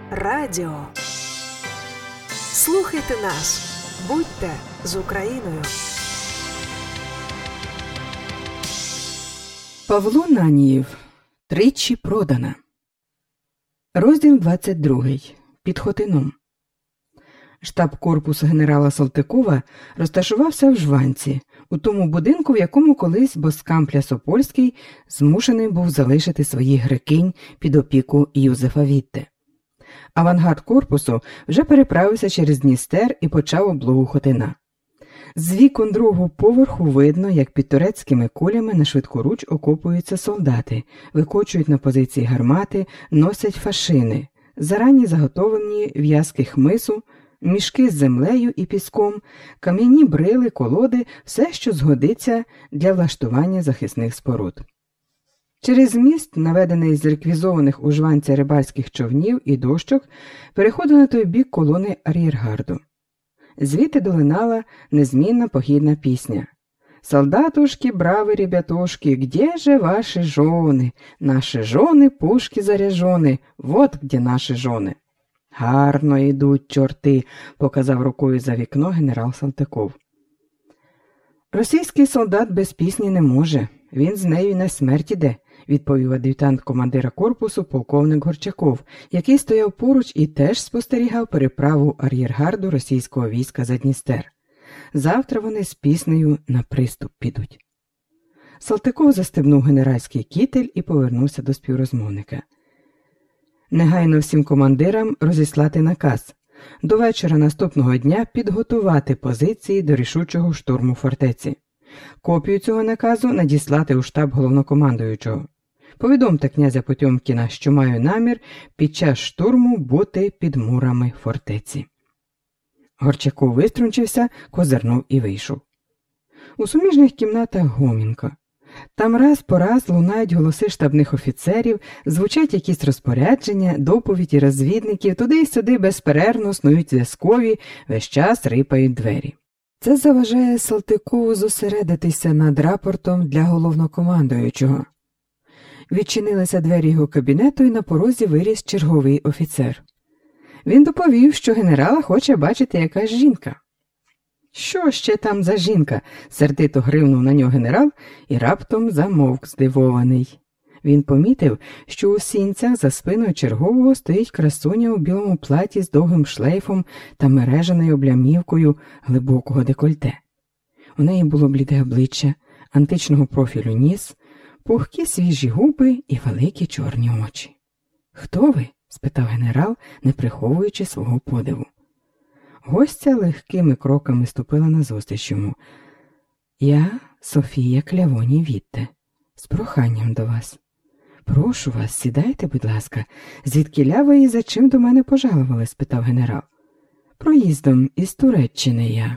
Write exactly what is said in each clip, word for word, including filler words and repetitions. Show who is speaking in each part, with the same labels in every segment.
Speaker 1: Радіо. Слухайте нас. Будьте з Україною.
Speaker 2: Павло Нанієв. Тричі продана. Розділ двадцять другий. Під Хотином. Штаб корпусу генерала Салтикова розташувався в Жванці, у тому будинку, в якому колись Боскамп Лясопольський змушений був залишити своїх грекинь під опіку Юзефа Вітте. Авангард корпусу вже переправився через Дністер і почав облогу Хотина. З вікон другого поверху видно, як під турецькими кулями на швидкоруч окопуються солдати, викочують на позиції гармати, носять фашини, зарані заготовлені в'язки хмису, мішки з землею і піском, кам'яні брили, колоди – все, що згодиться для влаштування захисних споруд. Через міст, наведений з реквізованих у Жванці рибальських човнів і дощок, переходили на той бік колони ар'єргарду. Звідти долинала незмінна похідна пісня. «Солдатушки, брави ребятушки, где же ваши жони? Наші жони, пушки заряжони, вот где наші жони». «Гарно йдуть чорти», – показав рукою за вікно генерал Салтиков. «Російський солдат без пісні не може, він з нею на смерть іде», – відповів ад'ютант командира корпусу полковник Горчаков, який стояв поруч і теж спостерігав переправу ар'єргарду російського війська за Дністер. Завтра вони з піснею на приступ підуть. Салтиков застебнув генеральський кітель і повернувся до співрозмовника. Негайно всім командирам розіслати наказ. До вечора наступного дня підготувати позиції до рішучого штурму фортеці. Копію цього наказу надіслати у штаб головнокомандуючого. Повідомте князя Потьомкіна, що маю намір під час штурму бути під мурами фортеці. Горчаков виструнчився, козирнув і вийшов. У суміжних кімнатах гомінко. Там раз по раз лунають голоси штабних офіцерів, звучать якісь розпорядження, доповіді розвідників, туди й сюди безперервно снують зв'язкові, весь час рипають двері. Це заважає Салтикову зосередитися над рапортом для головнокомандуючого. Відчинилися двері його кабінету, і на порозі виріс черговий офіцер. Він доповів, що генерала хоче бачити якась жінка. «Що ще там за жінка?» – сердито гривнув на нього генерал і раптом замовк здивований. Він помітив, що у сінцях за спиною чергового стоїть красуня у білому платі з довгим шлейфом та мережаною облямівкою глибокого декольте. У неї було бліде обличчя, античного профілю ніс, пухкі свіжі губи і великі чорні очі. «Хто ви?» – спитав генерал, не приховуючи свого подиву. Гостя легкими кроками ступила назустріч йому. «Я Софія Клявоній Вітте, з проханням до вас. Прошу вас, сідайте, будь ласка. Звідкіля ви і за чим до мене пожалували?» – спитав генерал. «Проїздом із Туреччини я».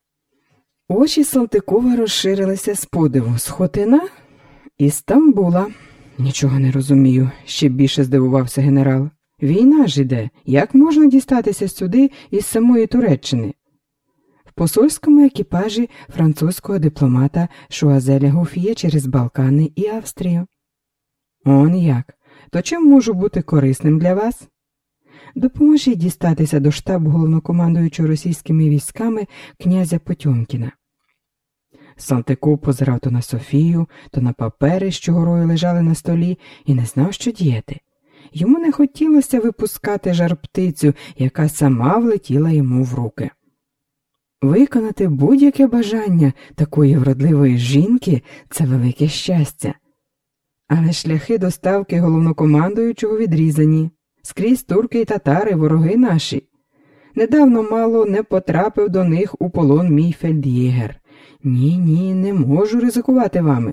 Speaker 2: Очі Салтикова розширилися з подиву. «З Хотина?» «Із Стамбула». «Нічого не розумію», – ще більше здивувався генерал. «Війна ж іде. Як можна дістатися сюди із самої Туреччини?» В посольському екіпажі французького дипломата Шуазеля Гоф'є через Балкани і Австрію. «Он як? То чим можу бути корисним для вас?» «Допоможіть дістатися до штабу головнокомандуючого російськими військами князя Потьомкіна». Салтиков позирав то на Софію, то на папери, що горою лежали на столі, і не знав, що діяти. Йому не хотілося випускати жар-птицю, яка сама влетіла йому в руки. Виконати будь-яке бажання такої вродливої жінки – це велике щастя. Але шляхи доставки головнокомандуючого відрізані. Скрізь турки й татари – вороги наші. Недавно мало не потрапив до них у полон мій фельд'єгер. Ні-ні, не можу ризикувати вами.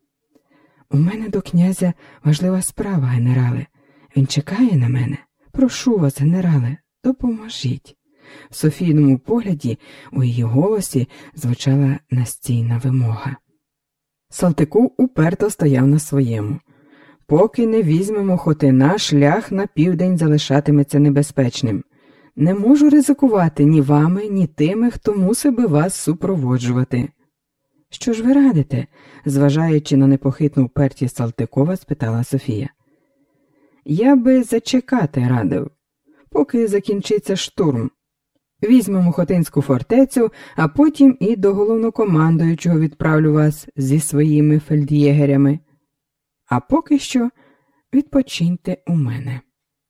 Speaker 2: У мене до князя важлива справа, генерале. Він чекає на мене. Прошу вас, генерале, допоможіть. В Софійному погляді у її голосі звучала настійна вимога. Салтиков уперто стояв на своєму. Поки не візьмемо Хотина, шлях на південь залишатиметься небезпечним. Не можу ризикувати ні вами, ні тими, хто мусив би вас супроводжувати. Що ж ви радите? Зважаючи на непохитну впертість Салтикова, спитала Софія. Я би зачекати радив. поки закінчиться штурм. Візьмемо Хотинську фортецю, а потім і до головнокомандуючого відправлю вас зі своїми фельд'єгерями. А поки що відпочиньте у мене».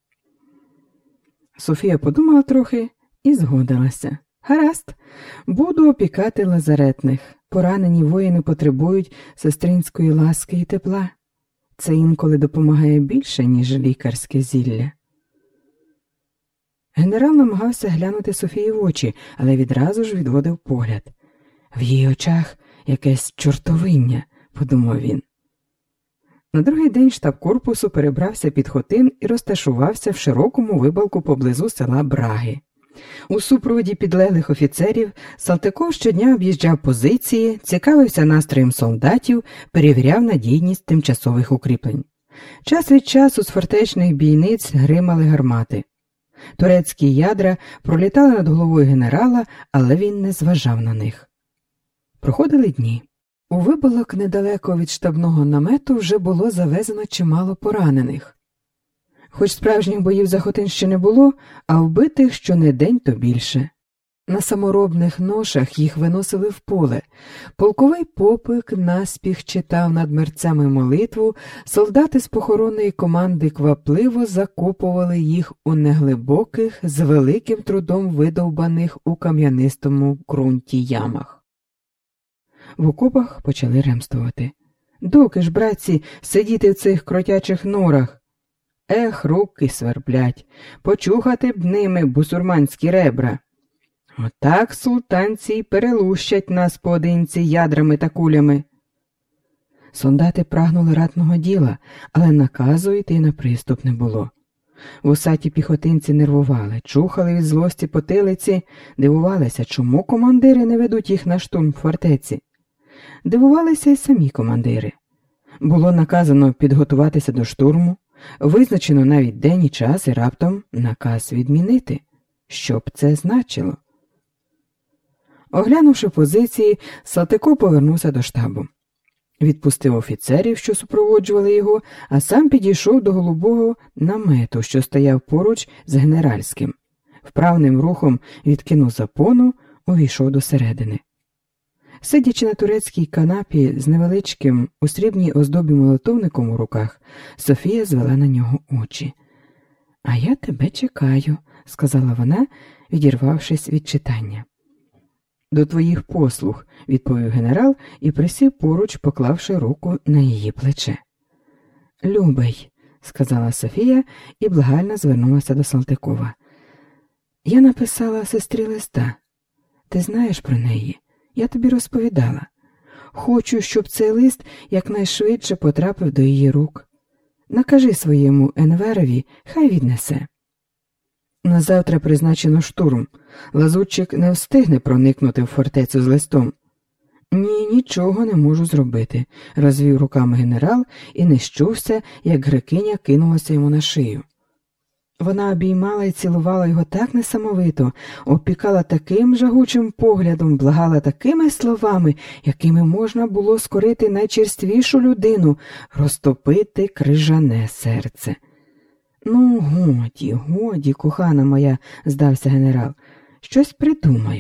Speaker 2: Софія подумала трохи і згодилася. «Гаразд, буду опікати лазаретних. Поранені воїни потребують сестринської ласки і тепла. Це інколи допомагає більше, ніж лікарське зілля». Генерал намагався глянути Софії в очі, але відразу ж відводив погляд. «В її очах якесь чортовиння», – подумав він. На другий день штаб корпусу перебрався під Хотин і розташувався в широкому вибалку поблизу села Браги. У супроводі підлеглих офіцерів Салтиков щодня об'їжджав позиції, цікавився настроєм солдатів, перевіряв надійність тимчасових укріплень. Час від часу з фортечних бійниць гримали гармати. Турецькі ядра пролітали над головою генерала, але він не зважав на них. Проходили дні. У вибалок недалеко від штабного намету вже було завезено чимало поранених. Хоч справжніх боїв за Хотин ще не було, а вбитих щонедень то більше. На саморобних ношах їх виносили в поле. Полковий попик наспіх читав над мерцями молитву, солдати з похоронної команди квапливо закопували їх у неглибоких, з великим трудом видовбаних у кам'янистому ґрунті ямах. В окопах почали ремствувати. «Доки ж, братці, сидіти в цих кротячих норах? Ех, руки сверблять, почухати б ними бусурманські ребра. Отак султанці й перелущать нас поодинці ядрами та кулями». Солдати прагнули ратного діла, але наказу йти на приступ не було. Вусаті піхотинці нервували, чухали від злості потилиці, дивувалися, чому командири не ведуть їх на штурм фортеці. Дивувалися й самі командири. Було наказано підготуватися до штурму, визначено навіть день і час, і раптом наказ відмінити. Що б це значило? Оглянувши позиції, Салтиков повернувся до штабу. Відпустив офіцерів, що супроводжували його, а сам підійшов до голубого намету, що стояв поруч з генеральським. Вправним рухом відкинув запону, увійшов до середини. Сидячи на турецькій канапі з невеличким у срібній оздобі молотовником у руках, Софія звела на нього очі. «А я тебе чекаю», – сказала вона, відірвавшись від читання. «До твоїх послуг», – відповів генерал і присів поруч, поклавши руку на її плече. «Любий», – сказала Софія і благально звернулася до Салтикова. «Я написала сестрі листа. Ти знаєш про неї? Я тобі розповідала. Хочу, щоб цей лист якнайшвидше потрапив до її рук. Накажи своєму Енверові, хай віднесе. На завтра призначено штурм. Лазутчик не встигне проникнути в фортецю з листом». «Ні, нічого не можу зробити», – розвів руками генерал і не щувся, як грекиня кинулася йому на шию. Вона обіймала і цілувала його так несамовито, опікала таким жагучим поглядом, благала такими словами, якими можна було скорити найчерствішу людину, розтопити крижане серце. «Ну, годі, годі, кохана моя», – здався генерал, – «щось придумаю».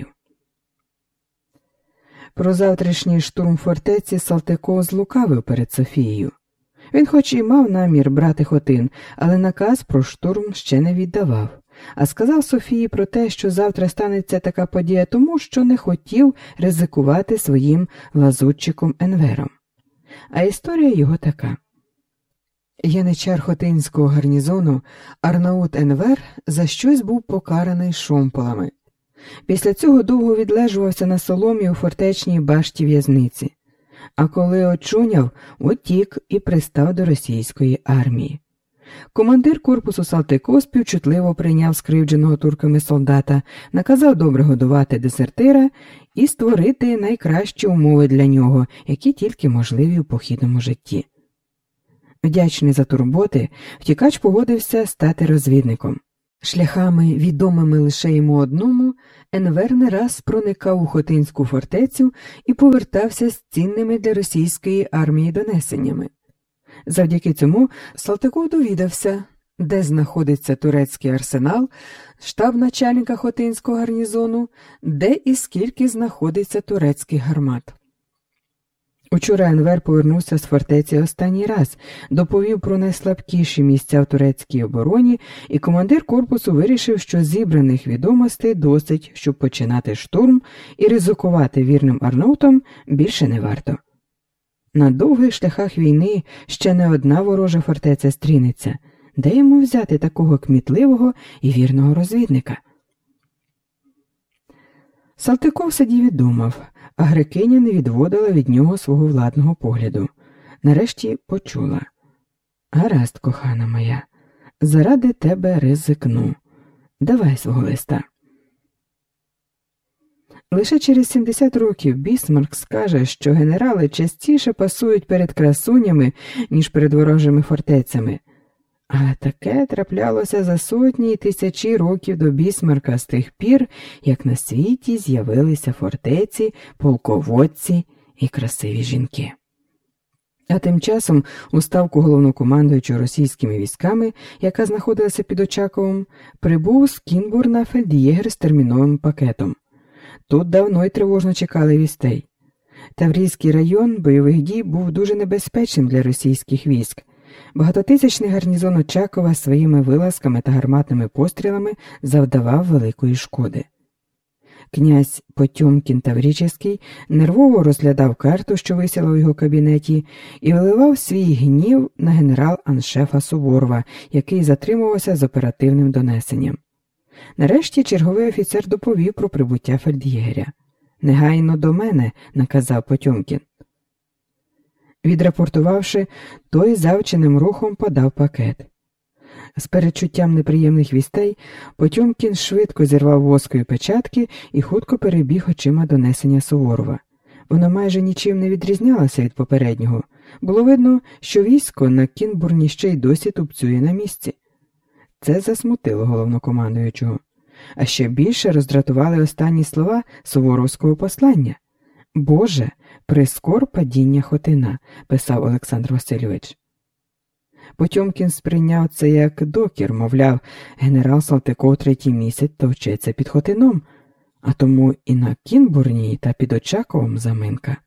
Speaker 2: Про завтрашній штурм фортеці Салтиков злукавив перед Софією. Він хоч і мав намір брати Хотин, але наказ про штурм ще не віддавав, а сказав Софії про те, що завтра станеться така подія тому, що не хотів ризикувати своїм лазутчиком Енвером. А історія його така. Яничар Хотинського гарнізону Арнаут Енвер за щось був покараний шомполами. Після цього довго відлежувався на соломі у фортечній башті в'язниці. А коли очуняв, утік і пристав до російської армії. Командир корпусу Салтиков співчутливо прийняв скривдженого турками солдата, наказав добре годувати дезертира і створити найкращі умови для нього, які тільки можливі в похідному житті. Вдячний за турботи, втікач погодився стати розвідником. Шляхами, відомими лише йому одному, Енвер не раз проникав у Хотинську фортецю і повертався з цінними для російської армії донесеннями. Завдяки цьому Салтиков довідався, де знаходиться турецький арсенал, штаб начальника Хотинського гарнізону, де і скільки знаходиться турецьких гармат. Учора Енвер повернувся з фортеці останній раз, доповів про найслабкіші місця в турецькій обороні, і командир корпусу вирішив, що зібраних відомостей досить, щоб починати штурм, і ризикувати вірним арнаутам більше не варто. На довгих шляхах війни ще не одна ворожа фортеця стрінеться. Де йому взяти такого кмітливого і вірного розвідника? Салтиков сидів і думав, а грекиня не відводила від нього свого владного погляду. Нарешті почула. «Гаразд, кохана моя, заради тебе ризикну. Давай свого листа». Лише через сімдесят років Бісмарк скаже, що генерали частіше пасують перед красунями, ніж перед ворожими фортецями. Але таке траплялося за сотні й тисячі років до Бісмарка з тих пір, як на світі з'явилися фортеці, полководці і красиві жінки. А тим часом у ставку головнокомандуючого російськими військами, яка знаходилася під Очаковом, прибув з Кінбурна фельд'єгер з терміновим пакетом. Тут давно й тривожно чекали вістей. Таврійський район бойових дій був дуже небезпечним для російських військ. Багатотисячний гарнізон Очакова своїми вилазками та гарматними пострілами завдавав великої шкоди. Князь Потьомкін Таврічеський нервово розглядав карту, що висіла у його кабінеті, і виливав свій гнів на генерал-аншефа Суворова, який затримувався з оперативним донесенням. Нарешті черговий офіцер доповів про прибуття фельд'єгеря. «Негайно до мене», – наказав Потьомкін. Відрапортувавши, той завченим рухом подав пакет. З передчуттям неприємних вістей Потьомкін швидко зірвав воскові печатки і хутко перебіг очима донесення Суворова. Воно майже нічим не відрізнялося від попереднього. Було видно, що військо на Кінбурні ще й досі тупцює на місці. Це засмутило головнокомандуючого. А ще більше роздратували останні слова суворовського послання. «Боже, прискор падіння Хотина», – писав Олександр Васильович. Потьомкін сприйняв це як докір, мовляв, генерал Салтиков третій місяць товчеться під Хотином, а тому і на Кінбурні та під Очаковом заминка.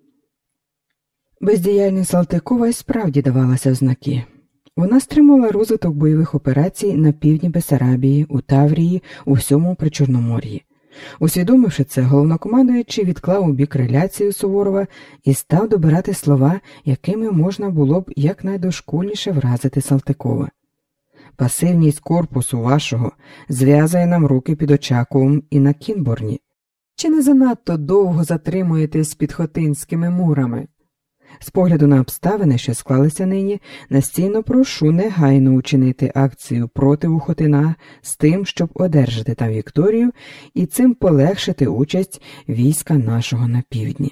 Speaker 2: Бездіяльність Салтикова й справді давалася в знаки. Вона стримувала розвиток бойових операцій на півдні Бессарабії, у Таврії, у всьому Причорномор'ї. Усвідомивши це, головнокомандуючий відклав у бік реляцію Суворова і став добирати слова, якими можна було б якнайдошкульніше вразити Салтикова. «Пасивність корпусу вашого зв'язує нам руки під Очаковом і на Кінбурні. Чи не занадто довго затримуєтесь під Хотинськими мурами? З погляду на обставини, що склалися нині, настійно прошу негайно учинити акцію противу Хотина з тим, щоб одержати там Вікторію і цим полегшити участь війська нашого на півдні».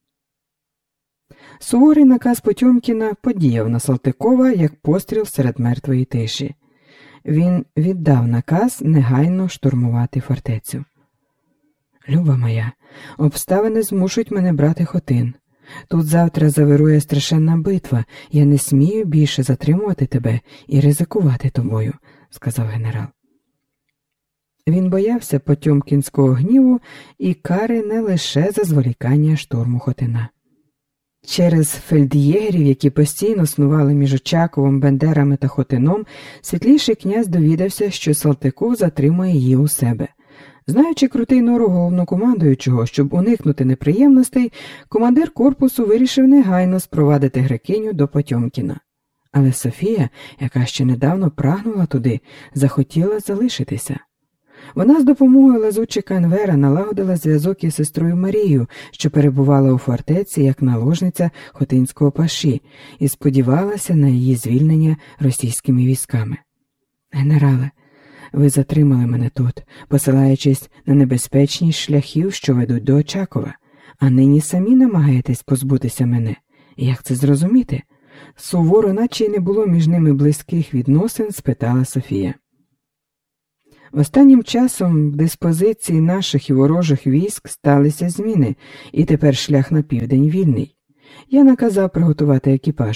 Speaker 2: Суворий наказ Потьомкіна подіяв на Салтикова як постріл серед мертвої тиші. Він віддав наказ негайно штурмувати фортецю. «Люба моя, обставини змушують мене брати Хотин. Тут завтра завирує страшенна битва, я не смію більше затримувати тебе і ризикувати тобою», – сказав генерал. Він боявся потьомкінського гніву і кари не лише за зволікання штурму Хотина. Через фельд'єгерів, які постійно снували між Очаковом, Бендерами та Хотином, світліший князь довідався, що Салтиков затримує її у себе. Знаючи крутий нору головнокомандуючого, щоб уникнути неприємностей, командир корпусу вирішив негайно спровадити грекиню до Потьомкіна. Але Софія, яка ще недавно прагнула туди, захотіла залишитися. Вона з допомогою лазутчика Енвера налагодила зв'язок із сестрою Марією, що перебувала у фортеці як наложниця хотинського паші, і сподівалася на її звільнення російськими військами. «Генерале, ви затримали мене тут, посилаючись на небезпечність шляхів, що ведуть до Очакова, а нині самі намагаєтесь позбутися мене. Як це зрозуміти?» Суворо, наче й не було між ними близьких відносин, спитала Софія. Останнім часом в диспозиції наших і ворожих військ сталися зміни, і тепер шлях на південь вільний. Я наказав приготувати екіпаж.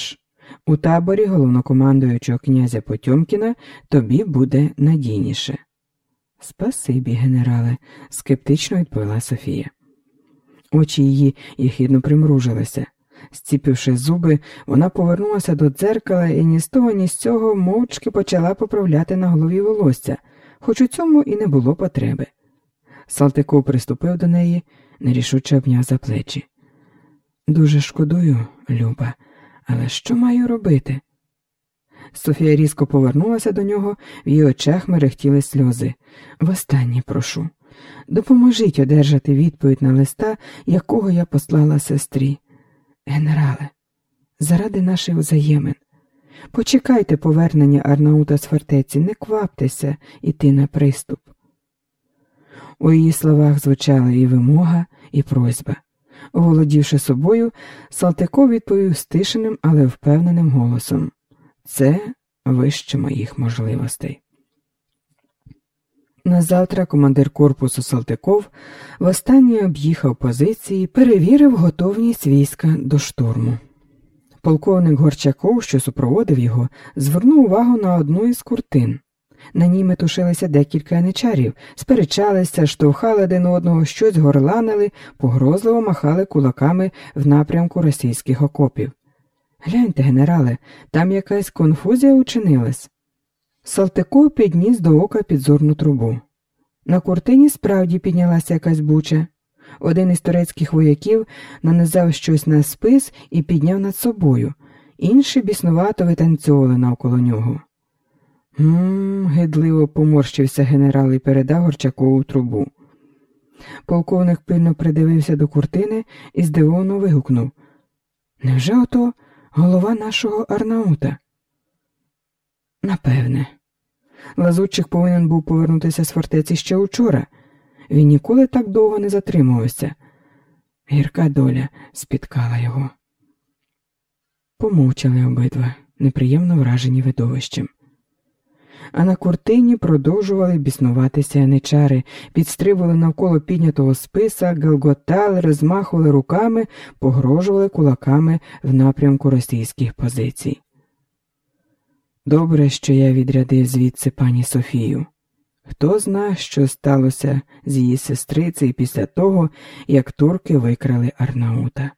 Speaker 2: У таборі головнокомандуючого князя Потьомкіна тобі буде надійніше. Спасибі, генерале, скептично відповіла Софія. Очі її єхидно примружилися. Зціпивши зуби, вона повернулася до дзеркала і ні з того, ні з цього мовчки почала поправляти на голові волосся, хоч у цьому і не було потреби. Салтиков приступив до неї, нерішуче обняв за плечі. Дуже шкодую, Люба, але що маю робити? Софія різко повернулася до нього, в її очах мерехтіли сльози. Востаннє прошу, допоможіть одержати відповідь на листа, якого я послала сестрі. Генерале, заради наших взаємин, почекайте повернення Арнаута з фортеці, не кваптеся іти на приступ. У її словах звучала і вимога, і просьба. Оволодівши собою, Салтиков відповів стишеним, але впевненим голосом. Це вище моїх можливостей. Назавтра командир корпусу Салтиков востаннє об'їхав позиції, перевірив готовність війська до штурму. Полковник Горчаков, що супроводив його, звернув увагу на одну із куртин. На ній метушилися декілька яничарів, сперечалися, штовхали один одного, щось горланили, погрозливо махали кулаками в напрямку російських окопів. «Гляньте, генерале, там якась конфузія учинилась». Салтиков підніс до ока підзорну трубу. На куртині справді піднялася якась буча. Один із турецьких вояків нанизав щось на спис і підняв над собою, інші біснувато витанцьовували навколо нього. «Ммм», – гидливо поморщився генерал і передав Горчакову трубу. Полковник пильно придивився до куртини і здивовано вигукнув. «Невже ото голова нашого Арнаута?» «Напевне. Лазутчик повинен був повернутися з фортеці ще учора. Він ніколи так довго не затримувався. Гірка доля спіткала його». Помовчали обидва, неприємно вражені видовищем. А на куртині продовжували біснуватися яничари, підстрибували навколо піднятого списа, галготали, розмахували руками, погрожували кулаками в напрямку російських позицій. Добре, що я відрядив звідси пані Софію. Хто зна, що сталося з її сестрицею після того, як турки викрали Арнаута.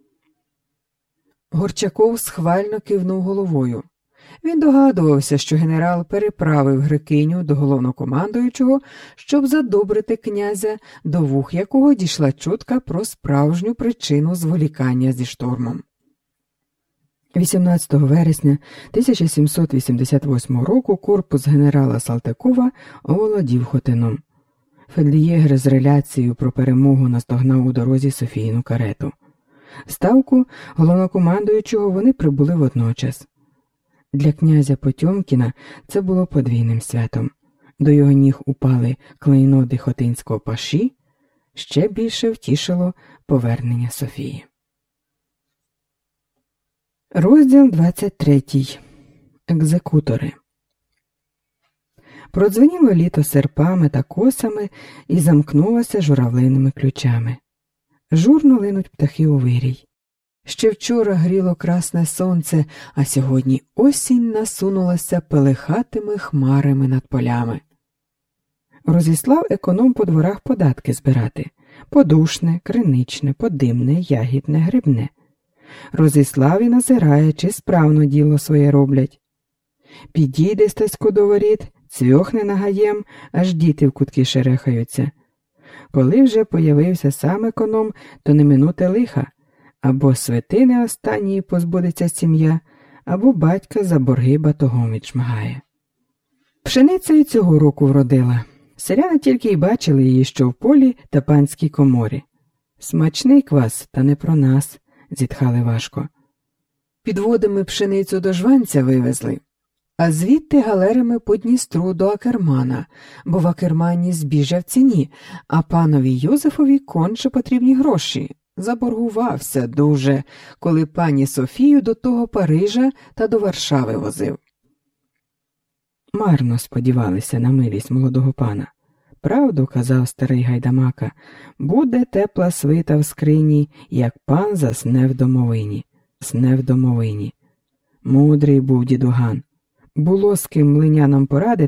Speaker 2: Горчаков схвально кивнув головою. Він догадувався, що генерал переправив грекиню до головнокомандуючого, щоб задобрити князя, до вух якого дійшла чутка про справжню причину зволікання зі штурмом. вісімнадцятого вересня тисяча сімсот вісімдесят восьмого року корпус генерала Салтикова оволодів Хотином. Фельд'єгер з реляцією про перемогу наздогнав у дорозі Софійну карету. В ставку головнокомандуючого вони прибули водночас. Для князя Потьомкіна це було подвійним святом. До його ніг упали клейноди хотинського паші, ще більше втішило повернення Софії. Розділ двадцять третій. Екзекутори. Продзвеніло літо серпами та косами і замкнулося журавлиними ключами. Журно линуть птахи у вирій. Ще вчора гріло красне сонце, а сьогодні осінь насунулася пелехатими хмарами над полями. Розіслав економ по дворах податки збирати – подушне, криничне, подимне, ягідне, грибне. Розіслав і назирає, чи справно діло своє роблять. Підійде Стасько до воріт, цвьохне нагаєм, аж діти в кутки шерехаються. Коли вже появився сам економ, то не минуте лиха. Або свитини останньої позбудеться сім'я, або батька за борги батогом відшмагає. Пшениця і цього року вродила. Селяни тільки й бачили її, що в полі та панській коморі. Смачний квас, та не про нас, зітхали важко. Підводами пшеницю до жванця вивезли, а звідти галерами по Дністру до Акермана, бо в Акермані збіжжя в ціні, а панові Йозефові конче потрібні гроші. Заборгувався дуже, коли пані Софію до того Парижа та до Варшави возив. Марно сподівалися на милість молодого пана. Правду, казав старий гайдамака, буде тепла свита в скрині, як пан засне в домовині. Сне в домовині. Мудрий був дідуган. Було з ким млинянам порадити,